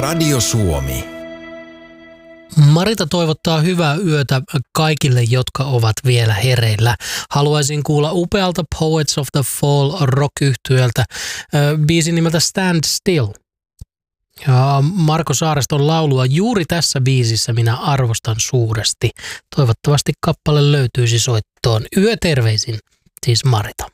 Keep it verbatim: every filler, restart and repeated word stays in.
Radio Suomi. Marita toivottaa hyvää yötä kaikille, jotka ovat vielä hereillä. Haluaisin kuulla upealta Poets of the Fall rock-yhtyöltä biisin nimeltä Stand Still. Ja Marko Saareston laulua juuri tässä biisissä minä arvostan suuresti. Toivottavasti kappale löytyisi soittoon. Yöterveisin, siis Marita.